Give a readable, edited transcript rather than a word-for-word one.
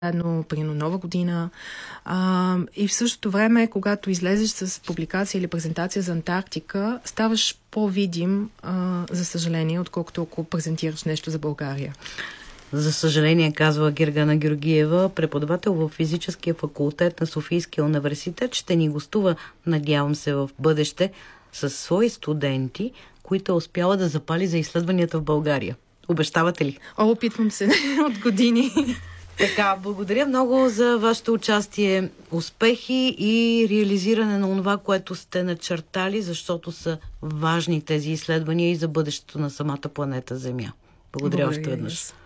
заедно, примерно Нова година. И в същото време, когато излезеш с публикация или презентация за Антарктика, ставаш по-видим, за съжаление, отколкото ако презентираш нещо за България. За съжаление, казва Гергана Георгиева, преподавател в физическия факултет на Софийския университет, ще ни гостува, надявам се, в бъдеще с свои студенти, които успяла да запали за изследванията в България. Обещавате ли? Опитвам се от години. Така, благодаря много за вашето участие, успехи и реализиране на това, което сте начертали, защото са важни тези изследвания и за бъдещето на самата планета Земя. Благодаря още веднъж.